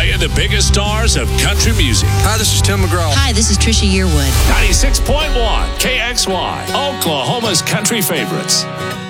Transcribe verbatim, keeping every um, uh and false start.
Playing the biggest stars of country music. Hi, this is Tim McGraw. Hi, this is Trisha Yearwood. ninety-six point one K X Y, Oklahoma's country favorites.